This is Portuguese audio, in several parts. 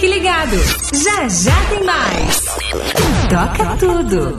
Fique ligado. Já já tem mais. Toca tudo.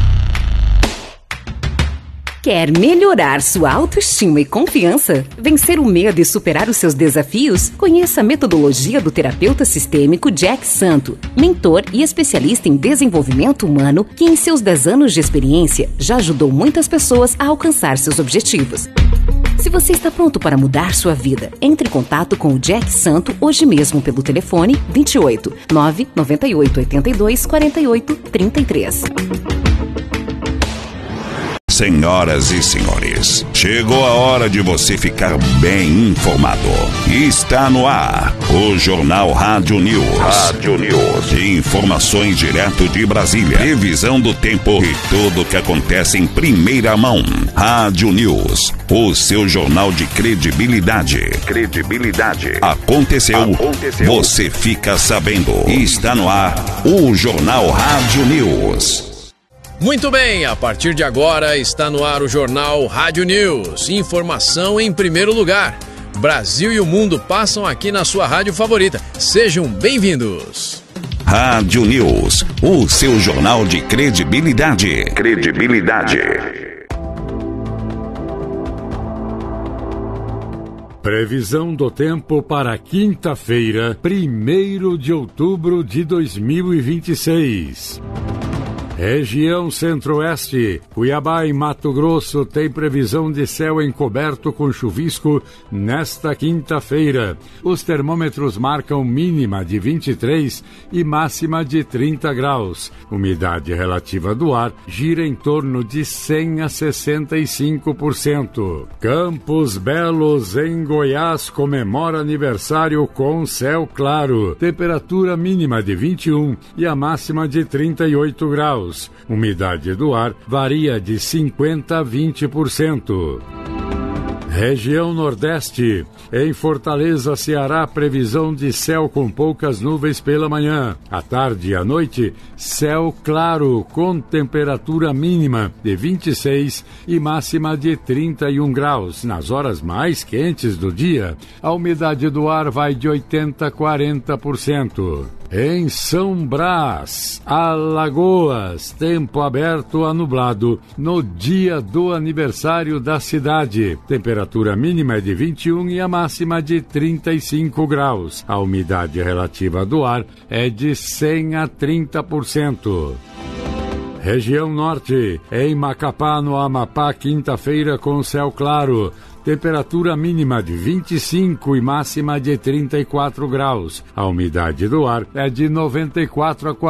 Quer melhorar sua autoestima e confiança? Vencer o medo e superar os seus desafios? Conheça a metodologia do terapeuta sistêmico Jack Santo, mentor e especialista em desenvolvimento humano que em seus 10 anos de experiência já ajudou muitas pessoas a alcançar seus objetivos. Se você está pronto para mudar sua vida, entre em contato com o Jack Santo hoje mesmo pelo telefone 28 998 82 48 33. Senhoras e senhores, chegou a hora de você ficar bem informado. Está no ar o Jornal Rádio News. Rádio News. Informações direto de Brasília. Previsão do tempo e tudo o que acontece em primeira mão. Rádio News, o seu jornal de credibilidade. Aconteceu. Você fica sabendo. Está no ar o Jornal Rádio News. Muito bem, a partir de agora está no ar o Jornal Rádio News. Informação em primeiro lugar. Brasil e o mundo passam aqui na sua rádio favorita. Sejam bem-vindos. Rádio News, o seu jornal de credibilidade. Previsão do tempo para quinta-feira, 1º de outubro de 2026. Região Centro-Oeste, Cuiabá e Mato Grosso tem previsão de céu encoberto com chuvisco nesta quinta-feira. Os termômetros marcam mínima de 23 e máxima de 30 graus. Umidade relativa do ar gira em torno de 100 a 65%. Campos Belos, em Goiás, comemora aniversário com céu claro. Temperatura mínima de 21 e a máxima de 38 graus. Umidade do ar varia de 50% a 20%. Região Nordeste. Em Fortaleza, Ceará, previsão de céu com poucas nuvens pela manhã. À tarde e à noite, céu claro, com temperatura mínima de 26 e máxima de 31 graus. Nas horas mais quentes do dia, a umidade do ar vai de 80% a 40%. Em São Brás, Alagoas, tempo aberto a nublado no dia do aniversário da cidade. Temperatura mínima é de 21 e a máxima de 35 graus. A umidade relativa do ar é de 100 a 30%. Região Norte, em Macapá, no Amapá, quinta-feira com céu claro. Temperatura mínima de 25 e máxima de 34 graus. A umidade do ar é de 94% a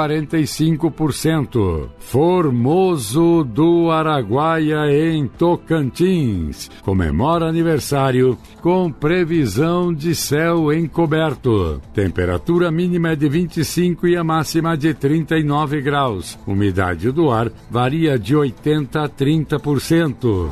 45%. Formoso do Araguaia, em Tocantins, comemora aniversário com previsão de céu encoberto. Temperatura mínima é de 25 e a máxima de 39 graus. Umidade do ar varia de 80% a 30%.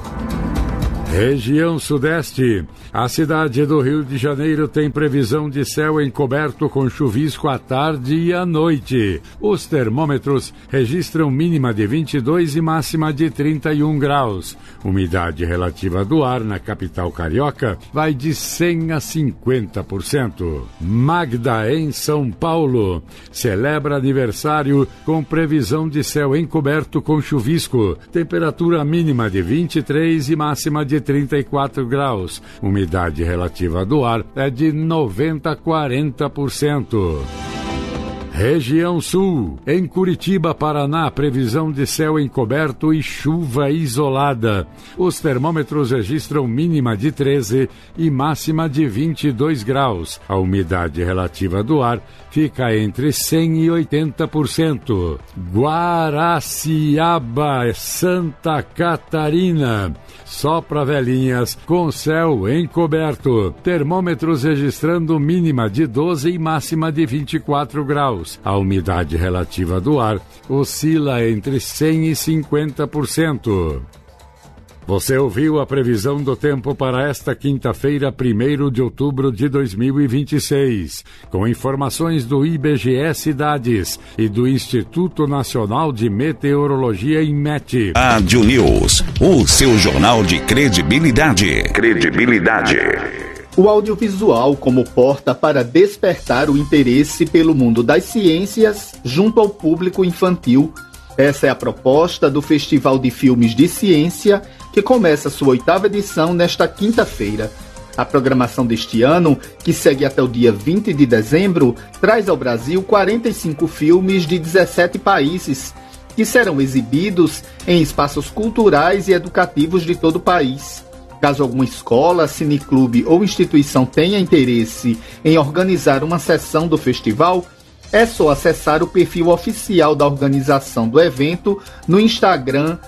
Região Sudeste. A cidade do Rio de Janeiro tem previsão de céu encoberto com chuvisco à tarde e à noite. Os termômetros registram mínima de 22 e máxima de 31 graus. Umidade relativa do ar na capital carioca vai de 100 a 50%. Magda, em São Paulo, celebra aniversário com previsão de céu encoberto com chuvisco. Temperatura mínima de 23 e máxima de 34 graus. Umidade relativa do ar é de 90% a 40%. Região Sul. Em Curitiba, Paraná, previsão de céu encoberto e chuva isolada. Os termômetros registram mínima de 13 e máxima de 22 graus. A umidade relativa do ar fica entre 100% e 80%. Guaraciaba, Santa Catarina. Só para velhinhas, com céu encoberto. Termômetros registrando mínima de 12 e máxima de 24 graus. A umidade relativa do ar oscila entre 100% e 50%. Você ouviu a previsão do tempo para esta quinta-feira, 1º de outubro de 2026, com informações do IBGE Cidades e do Instituto Nacional de Meteorologia, INMET. Rádio News, o seu jornal de credibilidade. o audiovisual como porta para despertar o interesse pelo mundo das ciências junto ao público infantil. Essa é a proposta do Festival de Filmes de Ciência, que começa sua 8ª edição nesta quinta-feira. A programação deste ano, que segue até o dia 20 de dezembro, traz ao Brasil 45 filmes de 17 países, que serão exibidos em espaços culturais e educativos de todo o país. Caso alguma escola, cineclube ou instituição tenha interesse em organizar uma sessão do festival, é só acessar o perfil oficial da organização do evento no Instagram,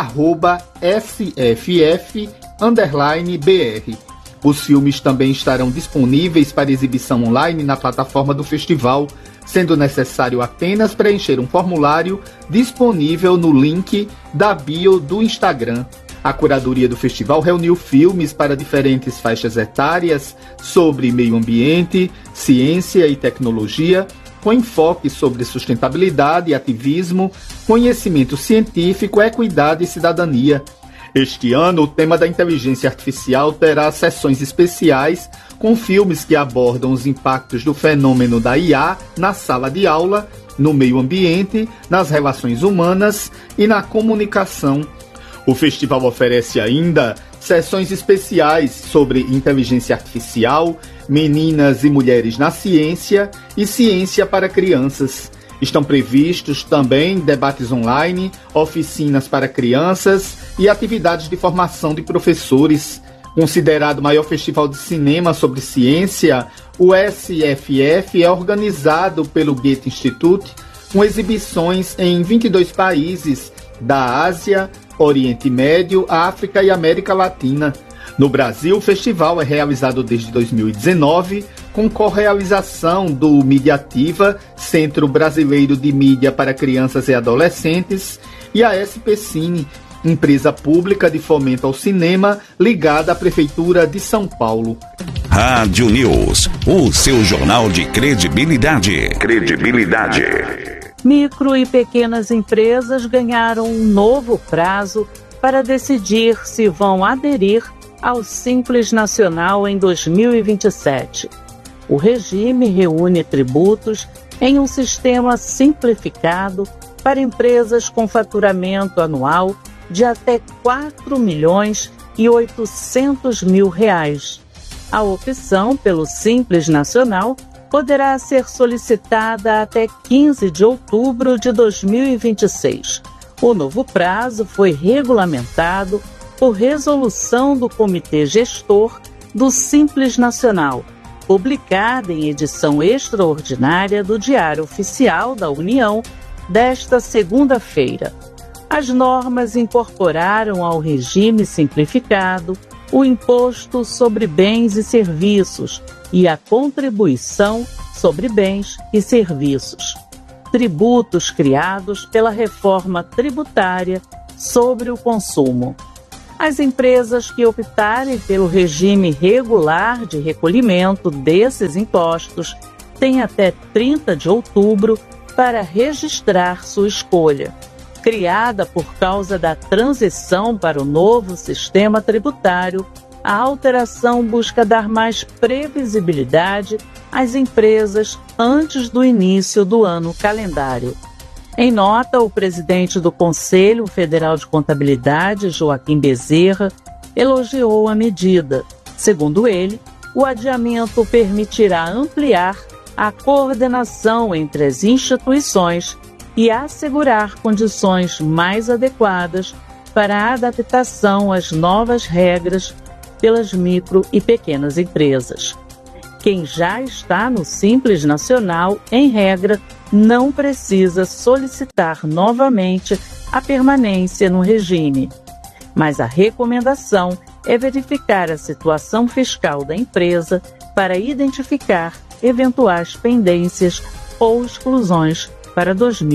@sff_br. Os filmes também estarão disponíveis para exibição online na plataforma do festival, sendo necessário apenas preencher um formulário disponível no link da bio do Instagram. A curadoria do festival reuniu filmes para diferentes faixas etárias sobre meio ambiente, ciência e tecnologia, com enfoque sobre sustentabilidade, ativismo, conhecimento científico, equidade e cidadania. Este ano, o tema da inteligência artificial terá sessões especiais com filmes que abordam os impactos do fenômeno da IA na sala de aula, no meio ambiente, nas relações humanas e na comunicação. O festival oferece ainda sessões especiais sobre inteligência artificial, meninas e mulheres na ciência e ciência para crianças. Estão previstos também debates online, oficinas para crianças e atividades de formação de professores. Considerado o maior festival de cinema sobre ciência, o SFF é organizado pelo Goethe Institut, com exibições em 22 países da Ásia, Oriente Médio, África e América Latina. No Brasil, o festival é realizado desde 2019, com correalização do Mediativa, Centro Brasileiro de Mídia para Crianças e Adolescentes, e a SPCine, empresa pública de fomento ao cinema ligada à Prefeitura de São Paulo. Rádio News, o seu jornal de credibilidade. Micro e pequenas empresas ganharam um novo prazo para decidir se vão aderir ao Simples Nacional em 2027. O regime reúne tributos em um sistema simplificado para empresas com faturamento anual de até R$ 4.800.000. A opção pelo Simples Nacional poderá ser solicitada até 15 de outubro de 2026. O novo prazo foi regulamentado por resolução do Comitê Gestor do Simples Nacional, publicada em edição extraordinária do Diário Oficial da União desta segunda-feira. As normas incorporaram ao regime simplificado o Imposto sobre Bens e Serviços e a Contribuição sobre Bens e Serviços, tributos criados pela reforma tributária sobre o consumo. As empresas que optarem pelo regime regular de recolhimento desses impostos têm até 30 de outubro para registrar sua escolha. Criada por causa da transição para o novo sistema tributário, a alteração busca dar mais previsibilidade às empresas antes do início do ano calendário. Em nota, o presidente do Conselho Federal de Contabilidade, Joaquim Bezerra, elogiou a medida. Segundo ele, o adiamento permitirá ampliar a coordenação entre as instituições e assegurar condições mais adequadas para a adaptação às novas regras pelas micro e pequenas empresas. Quem já está no Simples Nacional, em regra, não precisa solicitar novamente a permanência no regime. Mas a recomendação é verificar a situação fiscal da empresa para identificar eventuais pendências ou exclusões para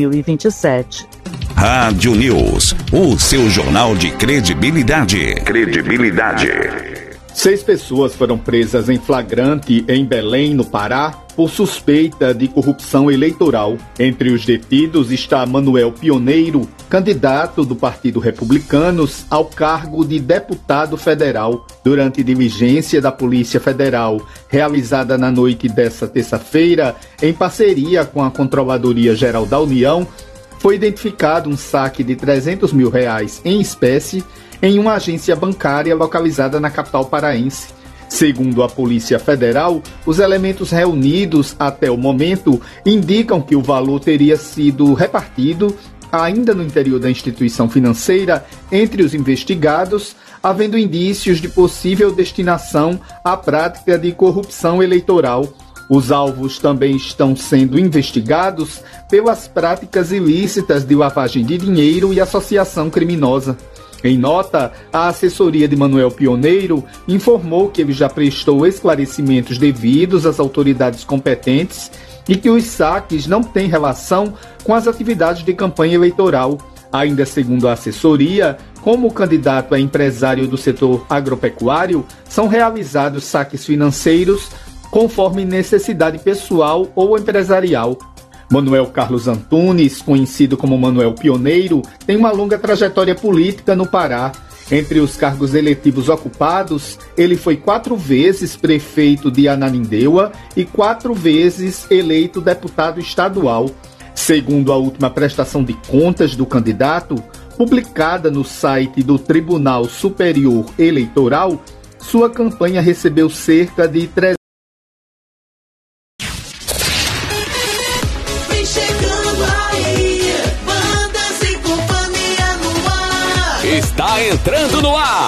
2027. Rádio News, o seu jornal de credibilidade. 6 pessoas foram presas em flagrante em Belém, no Pará, por suspeita de corrupção eleitoral. Entre os detidos está Manuel Pioneiro, candidato do Partido Republicanos ao cargo de deputado federal. Durante diligência da Polícia Federal, realizada na noite desta terça-feira, em parceria com a Controladoria Geral da União, foi identificado um saque de R$300 mil em espécie em uma agência bancária localizada na capital paraense. Segundo a Polícia Federal, os elementos reunidos até o momento indicam que o valor teria sido repartido, ainda no interior da instituição financeira, entre os investigados, havendo indícios de possível destinação à prática de corrupção eleitoral. Os alvos também estão sendo investigados pelas práticas ilícitas de lavagem de dinheiro e associação criminosa. Em nota, a assessoria de Manuel Pioneiro informou que ele já prestou esclarecimentos devidos às autoridades competentes e que os saques não têm relação com as atividades de campanha eleitoral. Ainda segundo a assessoria, como o candidato é empresário do setor agropecuário, são realizados saques financeiros conforme necessidade pessoal ou empresarial. Manuel Carlos Antunes, conhecido como Manuel Pioneiro, tem uma longa trajetória política no Pará. Entre os cargos eletivos ocupados, ele foi 4 vezes prefeito de Ananindeua e 4 vezes eleito deputado estadual. Segundo a última prestação de contas do candidato, publicada no site do Tribunal Superior Eleitoral, sua campanha recebeu cerca de 300. Está entrando no ar